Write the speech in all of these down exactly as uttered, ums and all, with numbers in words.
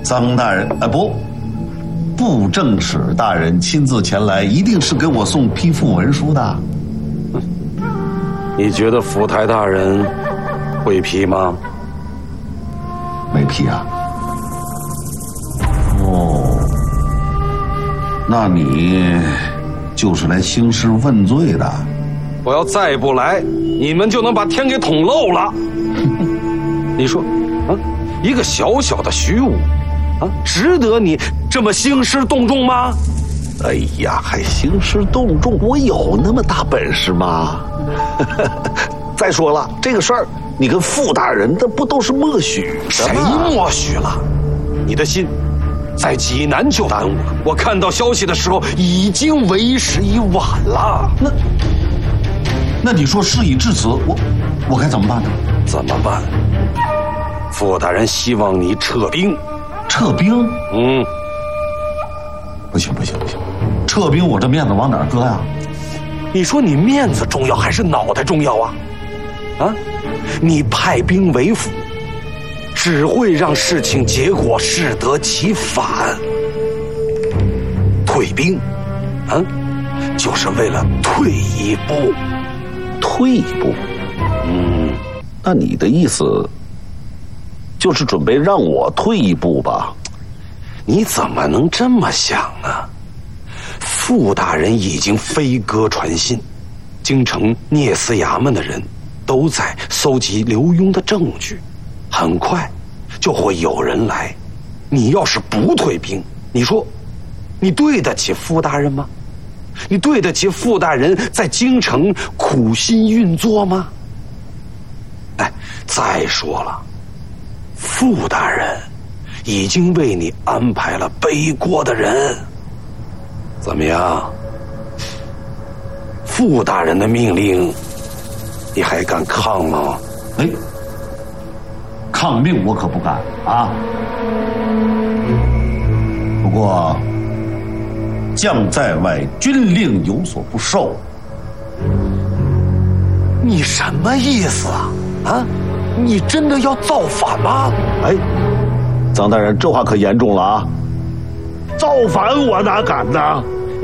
张大人啊，不，布政使大人亲自前来，一定是给我送批复文书的。 你觉得府台大人会批吗？ 没批啊。哦，那你就是来兴师问罪的。 我要再不来，你们就能把天给捅漏了。你说，啊，一个小小的徐武，啊，值得你这么兴师动众吗？ 哎呀，还兴师动众？我有那么大本事吗？再说了，这个事儿你跟傅大人的不都是默许的吗？ 谁默许了？你的心在济南就耽误了。我看到消息的时候，已经为时已晚了。 那那你说事已至此，我我该怎么办呢？ 怎么办？傅大人希望你撤兵。 撤兵？ 嗯， 不行不行不行，撤兵我这面子往哪儿搁呀？ 你说你面子重要还是脑袋重要啊？啊，你派兵为辅，只会让事情结果适得其反。退兵，啊，就是为了退一步。 退一步？嗯，那你的意思就是准备让我退一步吧？ 你怎么能这么想呢？傅大人已经飞鸽传信，京城聂司衙门的人都在搜集刘墉的证据，很快就会有人来。你要是不退兵，你说你对得起傅大人吗？你对得起傅大人在京城苦心运作吗？哎，再说了，傅大人已经为你安排了背锅的人。怎么样？傅大人的命令，你还敢抗吗？ 哎，抗命我可不敢啊。不过将在外，军令有所不受。 你什么意思啊？啊，你真的要造反吗？ 哎，张大人，这话可严重了啊！造反我哪敢呢？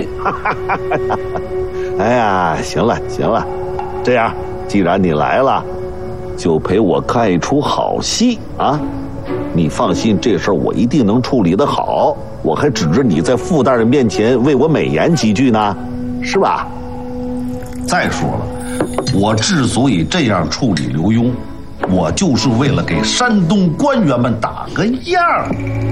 哎呀，行了行了，这样，既然你来了，就陪我看一出好戏啊！你放心，这事儿我一定能处理得好。我还指着你在傅大人面前为我美言几句呢，是吧？ 再说了，我之所以这样处理刘墉，我就是为了给山东官员们打个样。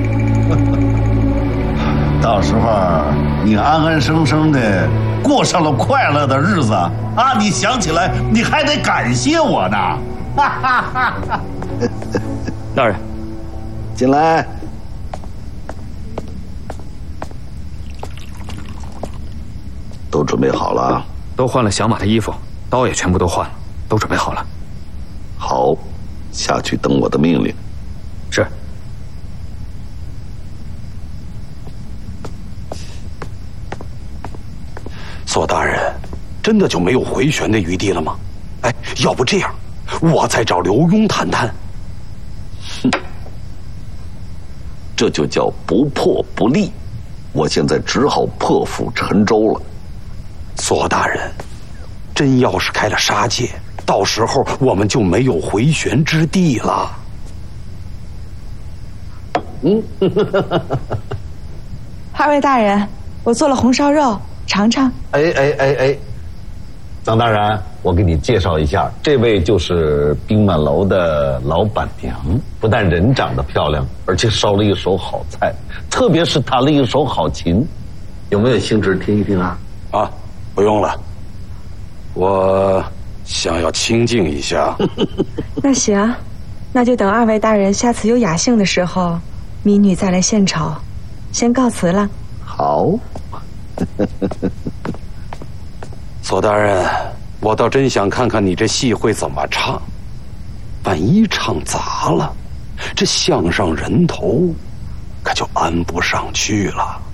到时候你安安生生的过上了快乐的日子啊！你想起来，你还得感谢我呢。 大人， 进来。都准备好了？ 都换了响马的衣服，刀也全部都换了，都准备好了。 好，下去等我的命令。 是。 索大人，真的就没有回旋的余地了吗？哎，要不这样，我再找刘墉谈谈。 哼，这就叫不破不立。我现在只好破釜沉舟了。 索大人，真要是开了杀戒，到时候我们就没有回旋之地了。 嗯， 二位大人，我做了红烧肉，尝尝。 哎哎哎哎，张大人，我给你介绍一下，这位就是兵满楼的老板娘，不但人长得漂亮，而且烧了一手好菜，特别是弹了一手好琴。有没有兴致听一听啊？ 啊，不用了，我想要清静一下。 那行，那就等二位大人下次有雅兴的时候，民女再来献丑。先告辞了。 好。 索大人，我倒真想看看你这戏会怎么唱。万一唱砸了，这项上人头可就安不上去了。